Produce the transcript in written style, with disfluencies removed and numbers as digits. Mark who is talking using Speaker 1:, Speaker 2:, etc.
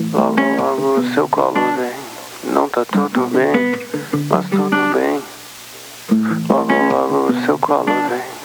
Speaker 1: Logo, logo o seu colo vem. Não tá tudo bem, mas tudo bem. Logo, logo o seu colo vem.